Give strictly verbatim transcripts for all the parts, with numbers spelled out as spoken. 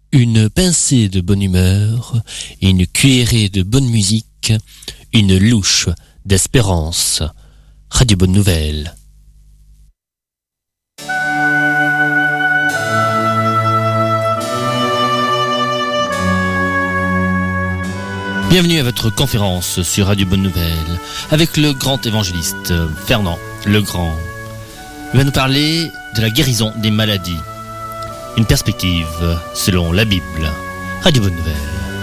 Une pincée de bonne humeur, une cuillerée de bonne musique, une louche d'espérance. Radio Bonne Nouvelle. Bienvenue à votre conférence sur Radio Bonne Nouvelle avec le grand évangéliste Fernand Legrand. Il va nous parler de la guérison des maladies. Une perspective selon la Bible. Radio Bonne Nouvelle.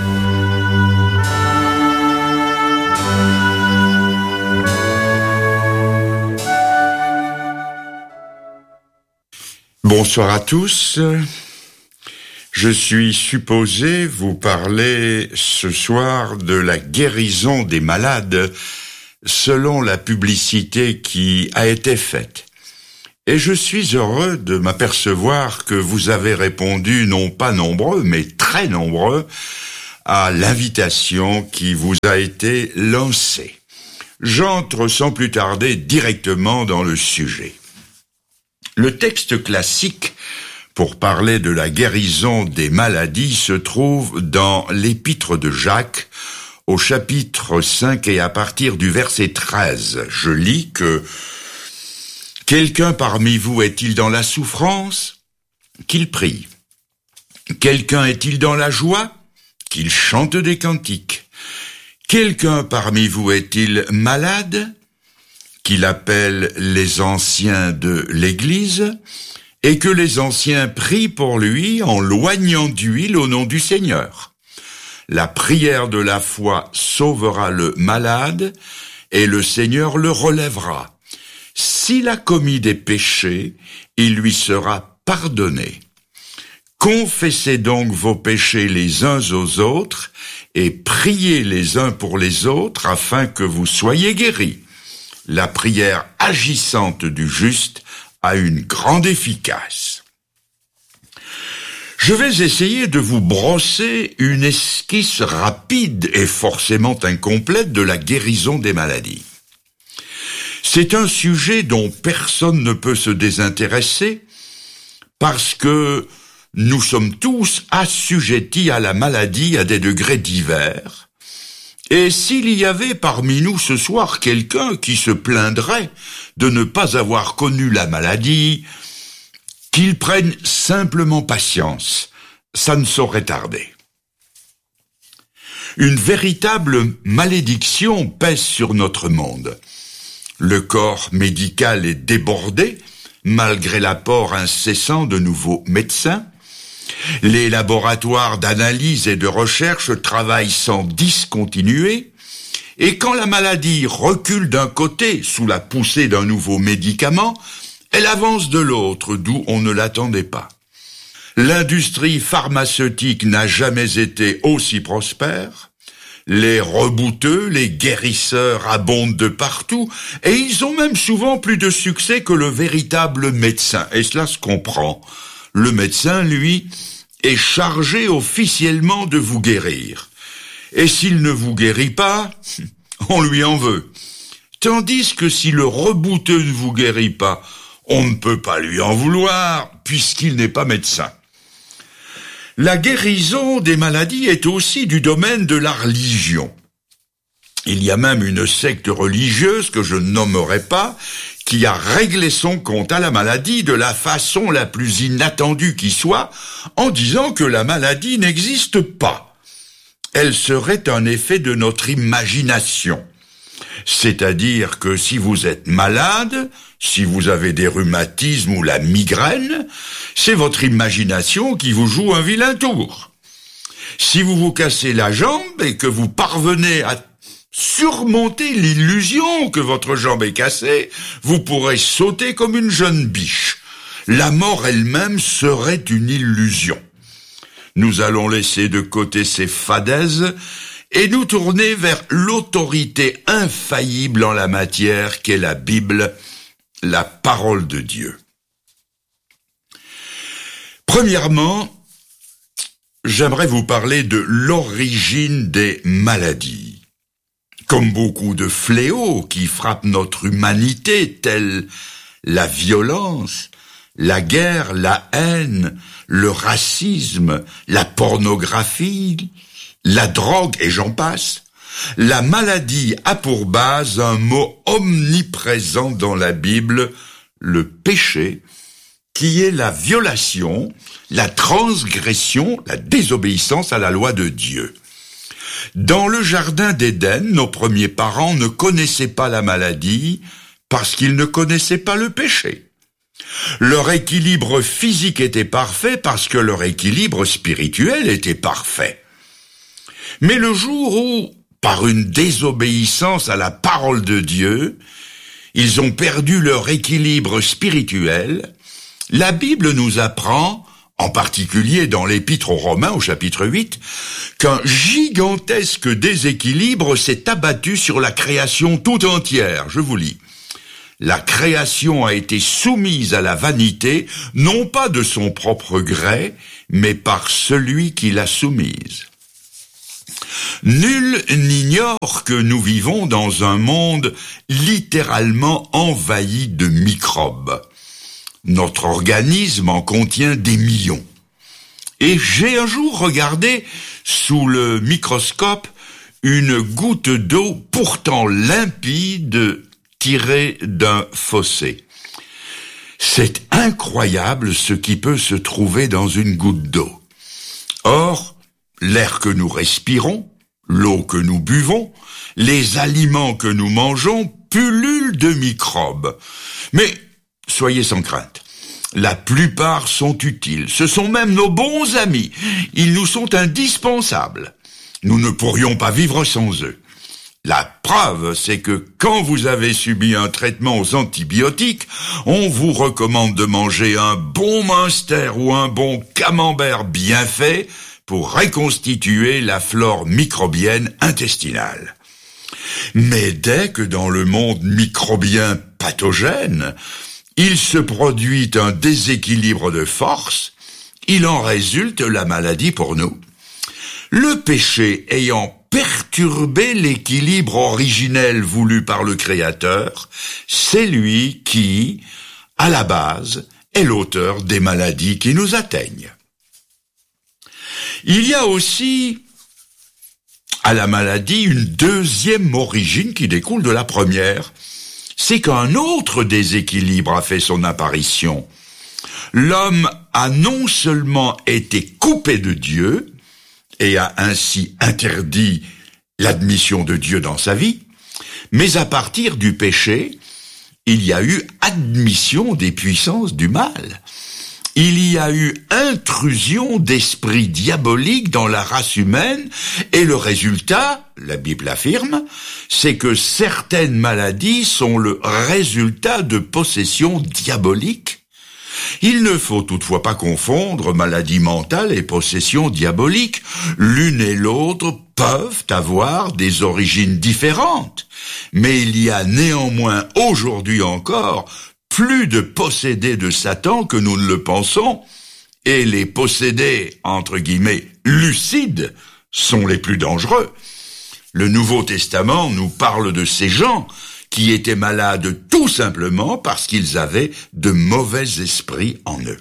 Bonsoir à tous. Je suis supposé vous parler ce soir de la guérison des malades selon la publicité qui a été faite. Et je suis heureux de m'apercevoir que vous avez répondu, non pas nombreux, mais très nombreux, à l'invitation qui vous a été lancée. J'entre sans plus tarder directement dans le sujet. Le texte classique pour parler de la guérison des maladies se trouve dans l'épître de Jacques, au chapitre cinq et à partir du verset treize. Je lis que « Quelqu'un parmi vous est-il dans la souffrance? Qu'il prie. Quelqu'un est-il dans la joie? Qu'il chante des cantiques. Quelqu'un parmi vous est-il malade? Qu'il appelle les anciens de l'Église, et que les anciens prient pour lui en loignant d'huile au nom du Seigneur. La prière de la foi sauvera le malade, et le Seigneur le relèvera. S'il a commis des péchés, il lui sera pardonné. Confessez donc vos péchés les uns aux autres, et priez les uns pour les autres, afin que vous soyez guéris. La prière agissante du juste a une grande efficace. Je vais essayer de vous brosser une esquisse rapide et forcément incomplète de la guérison des maladies. C'est un sujet dont personne ne peut se désintéresser parce que nous sommes tous assujettis à la maladie à des degrés divers. Et s'il y avait parmi nous ce soir quelqu'un qui se plaindrait de ne pas avoir connu la maladie, qu'il prenne simplement patience, ça ne saurait tarder. Une véritable malédiction pèse sur notre monde. Le corps médical est débordé, malgré l'apport incessant de nouveaux médecins. Les laboratoires d'analyse et de recherche travaillent sans discontinuer, et quand la maladie recule d'un côté sous la poussée d'un nouveau médicament, elle avance de l'autre d'où on ne l'attendait pas. L'industrie pharmaceutique n'a jamais été aussi prospère, les rebouteux, les guérisseurs abondent de partout, et ils ont même souvent plus de succès que le véritable médecin, et cela se comprend. Le médecin, lui, est chargé officiellement de vous guérir. Et s'il ne vous guérit pas, on lui en veut. Tandis que si le rebouteux ne vous guérit pas, on ne peut pas lui en vouloir, puisqu'il n'est pas médecin. La guérison des maladies est aussi du domaine de la religion. Il y a même une secte religieuse que je ne nommerai pas, qui a réglé son compte à la maladie de la façon la plus inattendue qui soit, en disant que la maladie n'existe pas. Elle serait un effet de notre imagination. C'est-à-dire que si vous êtes malade, si vous avez des rhumatismes ou la migraine, c'est votre imagination qui vous joue un vilain tour. Si vous vous cassez la jambe et que vous parvenez à surmonter l'illusion que votre jambe est cassée, vous pourrez sauter comme une jeune biche. La mort elle-même serait une illusion. Nous allons laisser de côté ces fadaises et nous tourner vers l'autorité infaillible en la matière qu'est la Bible, la parole de Dieu. Premièrement, j'aimerais vous parler de l'origine des maladies. Comme beaucoup de fléaux qui frappent notre humanité, tels la violence, la guerre, la haine, le racisme, la pornographie, la drogue et j'en passe. La maladie a pour base un mot omniprésent dans la Bible, le péché, qui est la violation, la transgression, la désobéissance à la loi de Dieu. Dans le jardin d'Éden, nos premiers parents ne connaissaient pas la maladie parce qu'ils ne connaissaient pas le péché. Leur équilibre physique était parfait parce que leur équilibre spirituel était parfait. Mais le jour où, par une désobéissance à la parole de Dieu, ils ont perdu leur équilibre spirituel, la Bible nous apprend, en particulier dans l'Épître aux Romains au chapitre huit, qu'un gigantesque déséquilibre s'est abattu sur la création tout entière. Je vous lis. La création a été soumise à la vanité, non pas de son propre gré, mais par celui qui l'a soumise. Nul n'ignore que nous vivons dans un monde littéralement envahi de microbes. Notre organisme en contient des millions. Et j'ai un jour regardé sous le microscope une goutte d'eau pourtant limpide tirée d'un fossé. C'est incroyable ce qui peut se trouver dans une goutte d'eau. Or, l'air que nous respirons, l'eau que nous buvons, les aliments que nous mangeons pullulent de microbes. Mais soyez sans crainte. La plupart sont utiles. Ce sont même nos bons amis. Ils nous sont indispensables. Nous ne pourrions pas vivre sans eux. La preuve, c'est que quand vous avez subi un traitement aux antibiotiques, on vous recommande de manger un bon Munster ou un bon camembert bien fait pour reconstituer la flore microbienne intestinale. Mais dès que dans le monde microbien pathogène, il se produit un déséquilibre de force, il en résulte la maladie pour nous. Le péché ayant perturbé l'équilibre originel voulu par le Créateur, c'est lui qui, à la base, est l'auteur des maladies qui nous atteignent. Il y a aussi à la maladie une deuxième origine qui découle de la première. C'est qu'un autre déséquilibre a fait son apparition. L'homme a non seulement été coupé de Dieu et a ainsi interdit l'admission de Dieu dans sa vie, mais à partir du péché, il y a eu admission des puissances du mal. Il y a eu intrusion d'esprits diaboliques dans la race humaine et le résultat, la Bible affirme, c'est que certaines maladies sont le résultat de possessions diaboliques. Il ne faut toutefois pas confondre maladie mentale et possession diabolique. L'une et l'autre peuvent avoir des origines différentes, mais il y a néanmoins aujourd'hui encore plus de possédés de Satan que nous ne le pensons, et les possédés, entre guillemets, lucides, sont les plus dangereux. Le Nouveau Testament nous parle de ces gens qui étaient malades tout simplement parce qu'ils avaient de mauvais esprits en eux.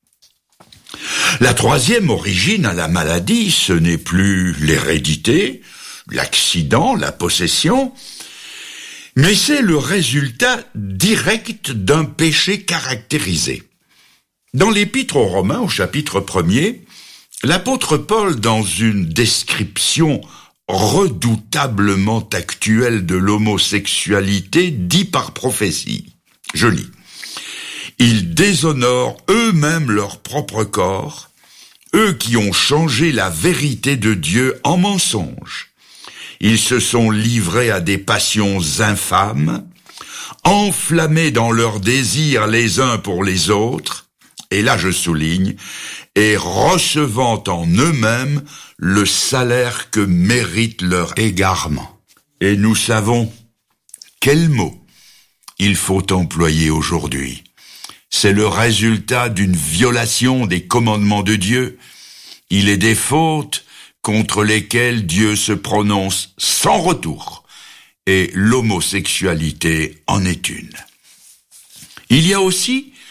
La troisième origine à la maladie, ce n'est plus l'hérédité, l'accident, la possession, mais c'est le résultat direct d'un péché caractérisé. Dans l'Épître aux Romains, au chapitre premier, l'apôtre Paul, dans une description redoutablement actuelle de l'homosexualité, dit par prophétie, je lis, « Ils déshonorent eux-mêmes leur propre corps, eux qui ont changé la vérité de Dieu en mensonge. Ils se sont livrés à des passions infâmes, enflammés dans leurs désirs les uns pour les autres, et là je souligne, et recevant en eux-mêmes le salaire que mérite leur égarement. » Et nous savons quel mot il faut employer aujourd'hui. C'est le résultat d'une violation des commandements de Dieu. Il est des fautes contre lesquelles Dieu se prononce sans retour, et l'homosexualité en est une. Il y a aussi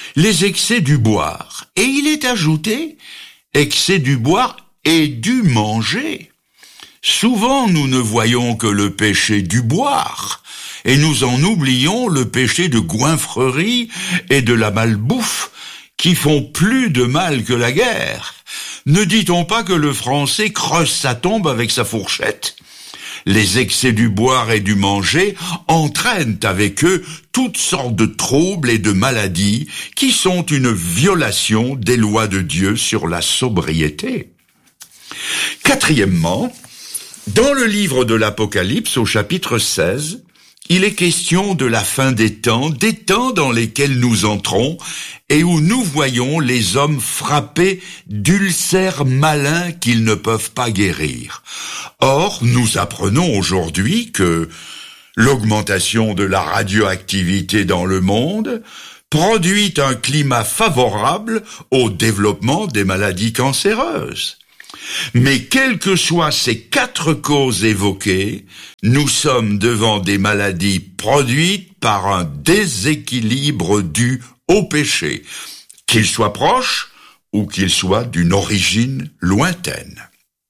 les excès du boire. Et il est ajouté, excès du boire et du manger. Souvent, nous ne voyons que le péché du boire, et nous en oublions le péché de goinfrerie et de la malbouffe, qui font plus de mal que la guerre. Ne dit-on pas que le Français creuse sa tombe avec sa fourchette ? Les excès du boire et du manger entraînent avec eux toutes sortes de troubles et de maladies qui sont une violation des lois de Dieu sur la sobriété. Quatrièmement, dans le livre de l'Apocalypse au chapitre seize, il est question de la fin des temps, des temps dans lesquels nous entrons et où nous voyons les hommes frappés d'ulcères malins qu'ils ne peuvent pas guérir. Or, nous apprenons aujourd'hui que l'augmentation de la radioactivité dans le monde produit un climat favorable au développement des maladies cancéreuses. Mais quelles que soient ces quatre causes évoquées, nous sommes devant des maladies produites par un déséquilibre dû au péché, qu'il soit proche ou qu'il soit d'une origine lointaine.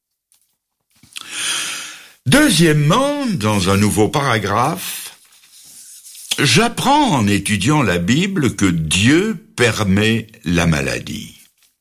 Deuxièmement, dans un nouveau paragraphe, j'apprends en étudiant la Bible que Dieu permet la maladie.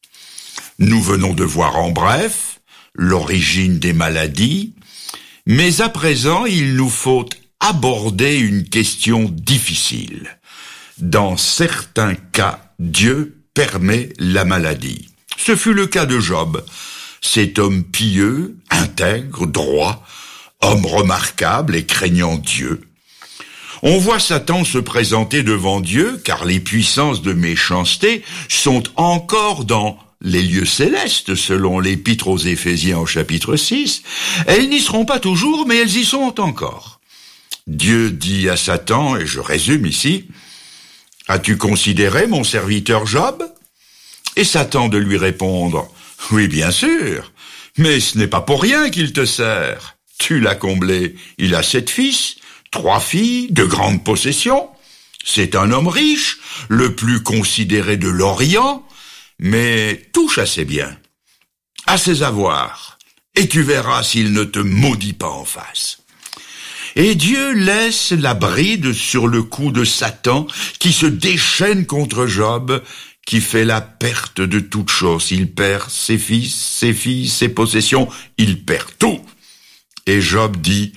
Nous venons de voir en bref l'origine des maladies, mais à présent il nous faut aborder une question difficile. Dans certains cas, Dieu permet la maladie. Ce fut le cas de Job, cet homme pieux, intègre, droit, homme remarquable et craignant Dieu. On voit Satan se présenter devant Dieu, car les puissances de méchanceté sont encore dans les lieux célestes, selon l'épître aux Éphésiens au chapitre six. Elles n'y seront pas toujours, mais elles y sont encore. Dieu dit à Satan, et je résume ici, « As-tu considéré mon serviteur Job ?» Et Satan de lui répondre, « Oui, bien sûr, mais ce n'est pas pour rien qu'il te sert. Tu l'as comblé, il a sept fils, trois filles, de grandes possessions. C'est un homme riche, le plus considéré de l'Orient, mais touche à ses biens, à ses avoirs, et tu verras s'il ne te maudit pas en face. » Et Dieu laisse la bride sur le cou de Satan qui se déchaîne contre Job, qui fait la perte de toutes choses. Il perd ses fils, ses filles, ses possessions, il perd tout. Et Job dit,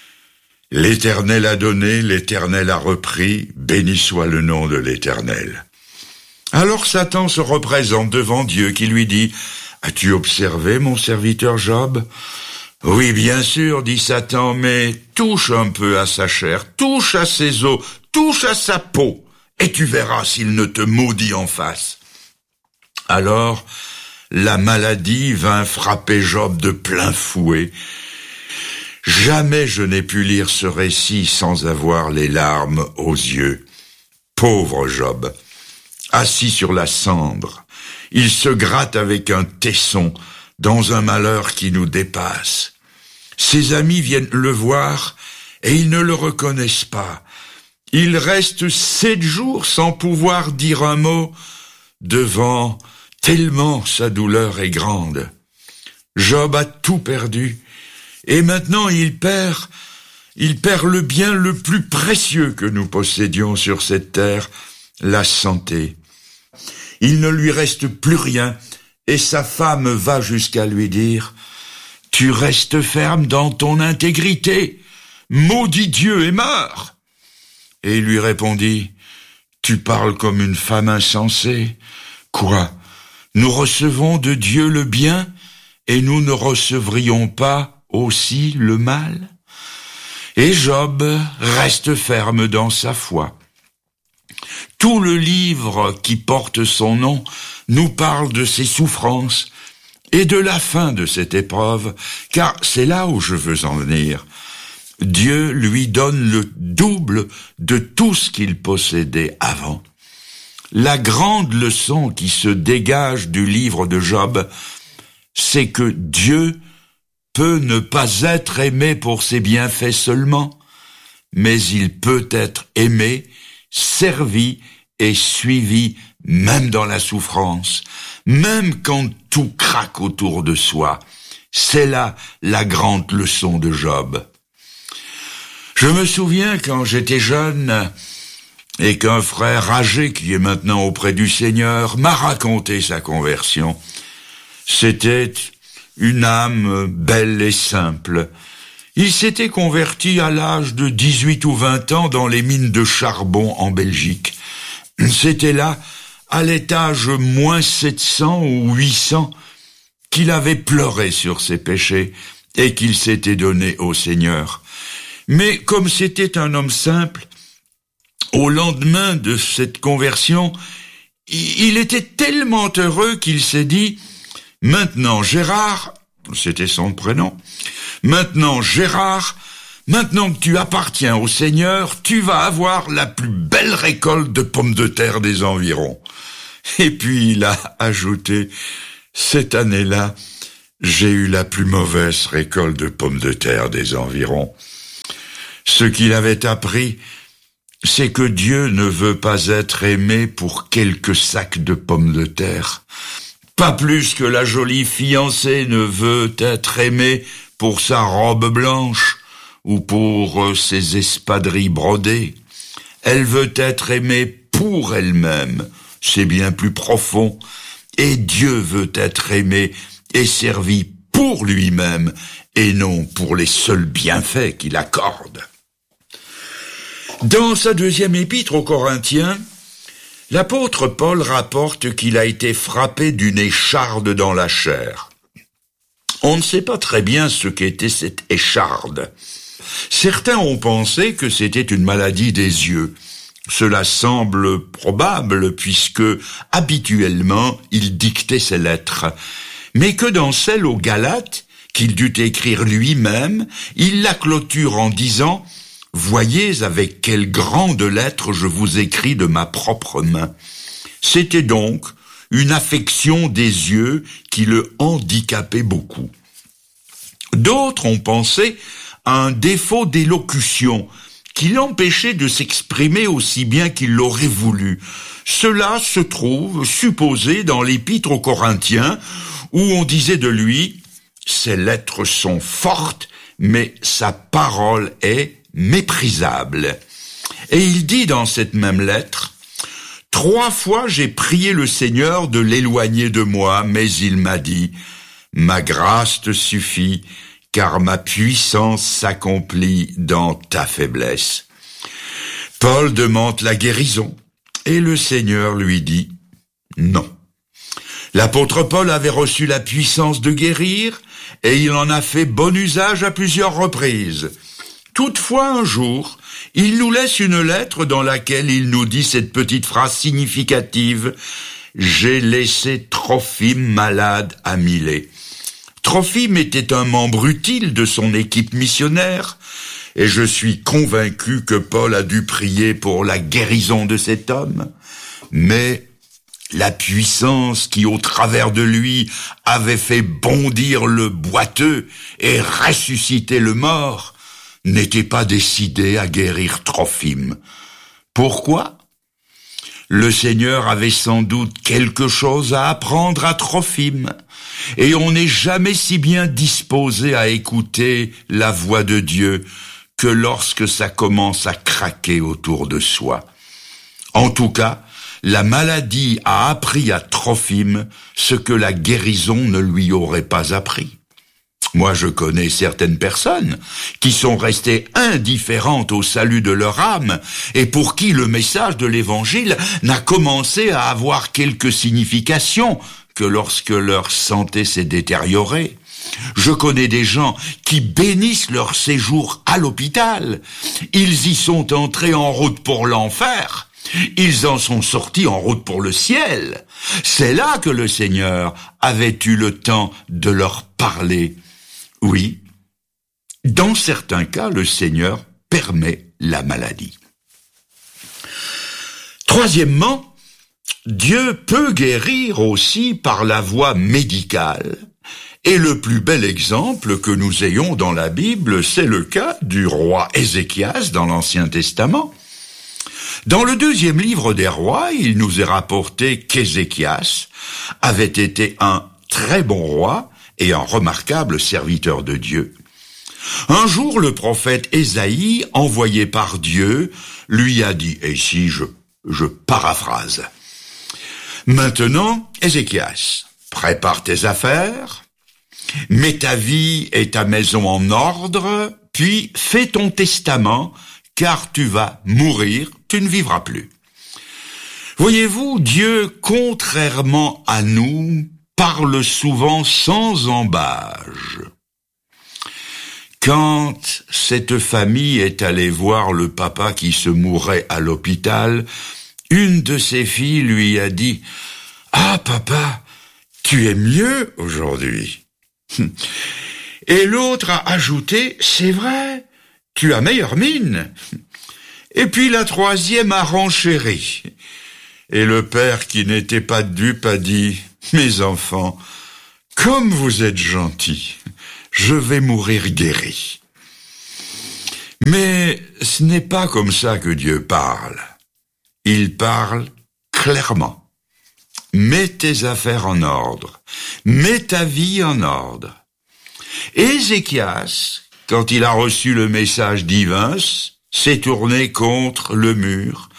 « L'Éternel a donné, l'Éternel a repris, béni soit le nom de l'Éternel. » Alors Satan se représente devant Dieu qui lui dit, « As-tu observé mon serviteur Job ?» « Oui, bien sûr, dit Satan, mais touche un peu à sa chair, touche à ses os, touche à sa peau, et tu verras s'il ne te maudit en face. » Alors, la maladie vint frapper Job de plein fouet. Jamais je n'ai pu lire ce récit sans avoir les larmes aux yeux. Pauvre Job, assis sur la cendre, il se gratte avec un tesson dans un malheur qui nous dépasse. Ses amis viennent le voir et ils ne le reconnaissent pas. Il reste sept jours sans pouvoir dire un mot devant tellement sa douleur est grande. Job a tout perdu et maintenant il perd, il perd le bien le plus précieux que nous possédions sur cette terre, la santé. Il ne lui reste plus rien. Et sa femme va jusqu'à lui dire, « Tu restes ferme dans ton intégrité, maudis Dieu et meurs !» Et il lui répondit, « Tu parles comme une femme insensée. Quoi ? Nous recevons de Dieu le bien et nous ne recevrions pas aussi le mal ?» Et Job reste ferme dans sa foi. Tout le livre qui porte son nom nous parle de ses souffrances et de la fin de cette épreuve, car c'est là où je veux en venir. Dieu lui donne le double de tout ce qu'il possédait avant. La grande leçon qui se dégage du livre de Job, c'est que Dieu peut ne pas être aimé pour ses bienfaits seulement, mais il peut être aimé, servi et suivi même dans la souffrance, même quand tout craque autour de soi. C'est là la grande leçon de Job. Je me souviens quand j'étais jeune et qu'un frère âgé qui est maintenant auprès du Seigneur m'a raconté sa conversion. C'était une âme belle et simple. Il s'était converti à l'âge de dix-huit ou vingt ans dans les mines de charbon en Belgique. C'était là, à l'étage moins sept cents ou huit cents, qu'il avait pleuré sur ses péchés et qu'il s'était donné au Seigneur. Mais comme c'était un homme simple, au lendemain de cette conversion, il était tellement heureux qu'il s'est dit « Maintenant Gérard, c'était son prénom, maintenant Gérard, maintenant que tu appartiens au Seigneur, tu vas avoir la plus belle récolte de pommes de terre des environs. » Et puis il a ajouté « Cette année-là, j'ai eu la plus mauvaise récolte de pommes de terre des environs. » Ce qu'il avait appris, c'est que Dieu ne veut pas être aimé pour quelques sacs de pommes de terre. Pas plus que la jolie fiancée ne veut être aimée pour sa robe blanche ou pour ses espadrilles brodées. Elle veut être aimée pour elle-même. C'est bien plus profond. Et Dieu veut être aimé et servi pour lui-même et non pour les seuls bienfaits qu'il accorde. Dans sa deuxième épître aux Corinthiens, l'apôtre Paul rapporte qu'il a été frappé d'une écharde dans la chair. On ne sait pas très bien ce qu'était cette écharde. Certains ont pensé que c'était une maladie des yeux. Cela semble probable puisque, habituellement, il dictait ses lettres. Mais que dans celle aux Galates, qu'il dut écrire lui-même, il la clôture en disant « Voyez avec quelle grande lettre je vous écris de ma propre main. » C'était donc une affection des yeux qui le handicapait beaucoup. D'autres ont pensé à un défaut d'élocution qui l'empêchait de s'exprimer aussi bien qu'il l'aurait voulu. Cela se trouve supposé dans l'épître aux Corinthiens où on disait de lui « Ses lettres sont fortes, mais sa parole est méprisable. » Et il dit dans cette même lettre « Trois fois j'ai prié le Seigneur de l'éloigner de moi, mais il m'a dit « Ma grâce te suffit, car ma puissance s'accomplit dans ta faiblesse. » Paul demande la guérison, et le Seigneur lui dit « Non. » L'apôtre Paul avait reçu la puissance de guérir, et il en a fait bon usage à plusieurs reprises. Toutefois, un jour, il nous laisse une lettre dans laquelle il nous dit cette petite phrase significative « J'ai laissé Trophime malade à Milet. » Trophime était un membre utile de son équipe missionnaire, et je suis convaincu que Paul a dû prier pour la guérison de cet homme. Mais la puissance qui, au travers de lui, avait fait bondir le boiteux et ressusciter le mort, n'était pas décidée à guérir Trophime. Pourquoi ? Le Seigneur avait sans doute quelque chose à apprendre à Trophime, et on n'est jamais si bien disposé à écouter la voix de Dieu que lorsque ça commence à craquer autour de soi. En tout cas, la maladie a appris à Trophime ce que la guérison ne lui aurait pas appris. Moi, je connais certaines personnes qui sont restées indifférentes au salut de leur âme et pour qui le message de l'Évangile n'a commencé à avoir quelque signification que lorsque leur santé s'est détériorée. Je connais des gens qui bénissent leur séjour à l'hôpital. Ils y sont entrés en route pour l'enfer. Ils en sont sortis en route pour le ciel. C'est là que le Seigneur avait eu le temps de leur parler. Oui, dans certains cas, le Seigneur permet la maladie. Troisièmement, Dieu peut guérir aussi par la voie médicale. Et le plus bel exemple que nous ayons dans la Bible, c'est le cas du roi Ézéchias dans l'Ancien Testament. Dans le deuxième livre des rois, il nous est rapporté qu'Ézéchias avait été un très bon roi et un remarquable serviteur de Dieu. Un jour, le prophète Ésaïe, envoyé par Dieu, lui a dit, et ici je, je paraphrase, « Maintenant, Ézéchias, prépare tes affaires, mets ta vie et ta maison en ordre, puis fais ton testament, car tu vas mourir, tu ne vivras plus. » Voyez-vous, Dieu, contrairement à nous, parle souvent sans embâge. Quand cette famille est allée voir le papa qui se mourait à l'hôpital, une de ses filles lui a dit « Ah, papa, tu es mieux aujourd'hui. » Et l'autre a ajouté « C'est vrai, tu as meilleure mine. » Et puis la troisième a renchéri. Et le père, qui n'était pas dupe, a dit « Mes enfants, comme vous êtes gentils, je vais mourir guéri. » Mais ce n'est pas comme ça que Dieu parle. Il parle clairement. Mets tes affaires en ordre. Mets ta vie en ordre. Ézéchias, quand il a reçu le message divin, s'est tourné contre le mur.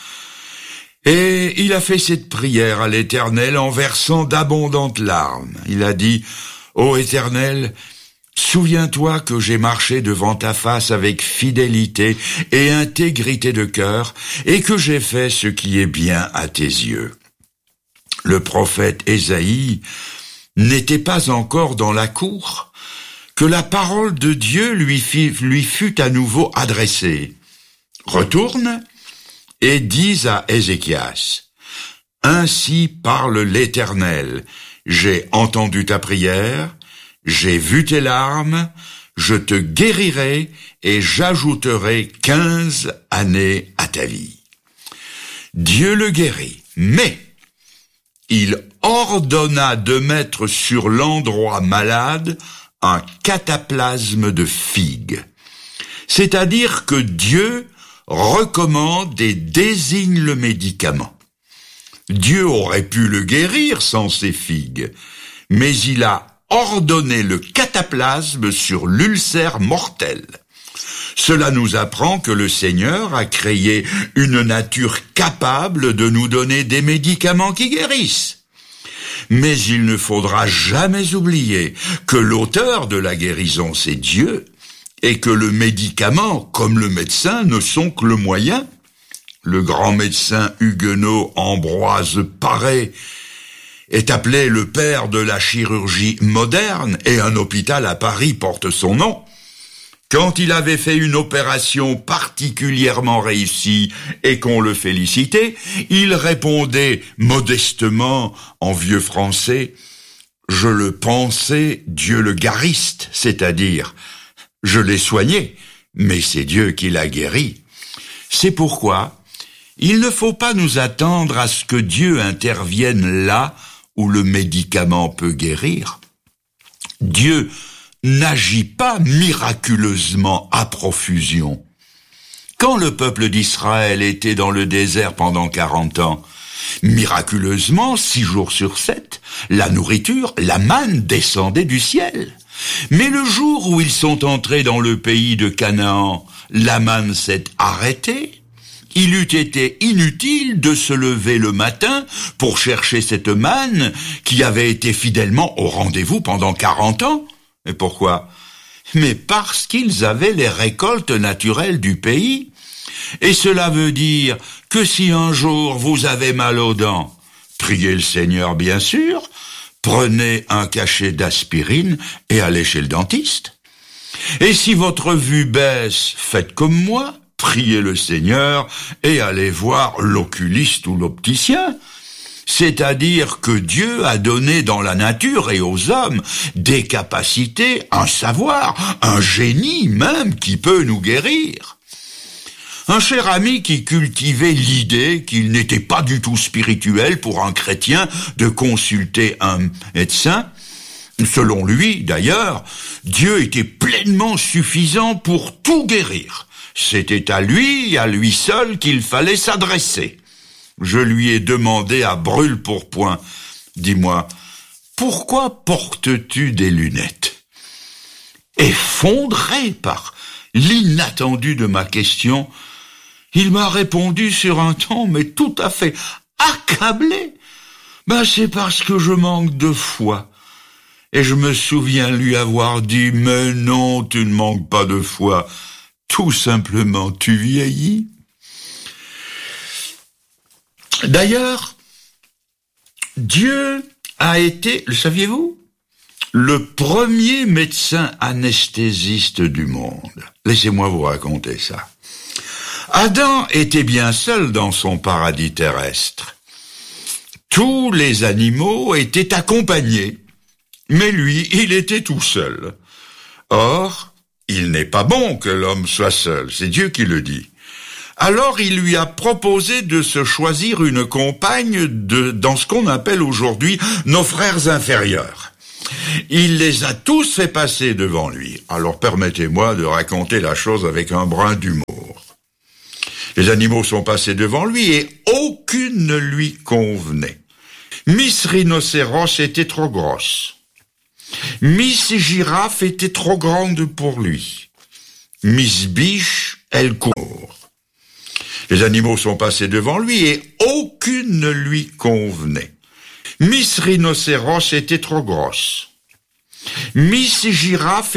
Et il a fait cette prière à l'Éternel en versant d'abondantes larmes. Il a dit, « Ô Éternel, souviens-toi que j'ai marché devant ta face avec fidélité et intégrité de cœur, et que j'ai fait ce qui est bien à tes yeux. » Le prophète Ésaïe n'était pas encore dans la cour, que la parole de Dieu lui, fit, lui fut à nouveau adressée. « Retourne et dis à Ézéchias, « Ainsi parle l'Éternel, j'ai entendu ta prière, j'ai vu tes larmes, je te guérirai et j'ajouterai quinze années à ta vie. » Dieu le guérit, mais il ordonna de mettre sur l'endroit malade un cataplasme de figues. C'est-à-dire que Dieu recommande et désigne le médicament. Dieu aurait pu le guérir sans ces figues, mais il a ordonné le cataplasme sur l'ulcère mortel. Cela nous apprend que le Seigneur a créé une nature capable de nous donner des médicaments qui guérissent. Mais il ne faudra jamais oublier que l'auteur de la guérison, c'est Dieu, et que le médicament, comme le médecin, ne sont que le moyen. Le grand médecin huguenot Ambroise Paré est appelé le père de la chirurgie moderne, et un hôpital à Paris porte son nom. Quand il avait fait une opération particulièrement réussie et qu'on le félicitait, il répondait modestement en vieux français « Je le pensais, Dieu le guériste », c'est-à-dire « Je l'ai soigné, mais c'est Dieu qui l'a guéri ». C'est pourquoi il ne faut pas nous attendre à ce que Dieu intervienne là où le médicament peut guérir. Dieu n'agit pas miraculeusement à profusion. Quand le peuple d'Israël était dans le désert pendant quarante ans, miraculeusement, six jours sur sept, la nourriture, la manne descendait du ciel. Mais le jour où ils sont entrés dans le pays de Canaan, la manne s'est arrêtée. Il eût été inutile de se lever le matin pour chercher cette manne qui avait été fidèlement au rendez-vous pendant quarante ans. Et pourquoi? Mais parce qu'ils avaient les récoltes naturelles du pays. Et cela veut dire que si un jour vous avez mal aux dents, priez le Seigneur bien sûr, prenez un cachet d'aspirine et allez chez le dentiste. Et si votre vue baisse, faites comme moi, priez le Seigneur et allez voir l'oculiste ou l'opticien. C'est-à-dire que Dieu a donné dans la nature et aux hommes des capacités, un savoir, un génie même qui peut nous guérir. Un cher ami qui cultivait l'idée qu'il n'était pas du tout spirituel pour un chrétien de consulter un médecin, selon lui d'ailleurs, Dieu était pleinement suffisant pour tout guérir. C'était à lui, à lui seul, qu'il fallait s'adresser. Je lui ai demandé à brûle-pourpoint, « Dis-moi, pourquoi portes-tu des lunettes ?» Effondré par l'inattendu de ma question, il m'a répondu sur un ton, mais tout à fait accablé. Ben, c'est parce que je manque de foi. Et je me souviens lui avoir dit, mais non, tu ne manques pas de foi. Tout simplement, tu vieillis. D'ailleurs, Dieu a été, le saviez-vous, le premier médecin anesthésiste du monde. Laissez-moi vous raconter ça. Adam était bien seul dans son paradis terrestre. Tous les animaux étaient accompagnés, mais lui, il était tout seul. Or, il n'est pas bon que l'homme soit seul, c'est Dieu qui le dit. Alors il lui a proposé de se choisir une compagne de, dans ce qu'on appelle aujourd'hui nos frères inférieurs. Il les a tous fait passer devant lui. Alors permettez-moi de raconter la chose avec un brin d'humour. Les animaux sont passés devant lui et aucune ne lui convenait. Miss Rhinocéros était trop grosse. Miss Girafe était trop grande pour lui. Miss Biche, elle court. Les animaux sont passés devant lui et aucune ne lui convenait. Miss Rhinocéros était trop grosse. Miss Girafe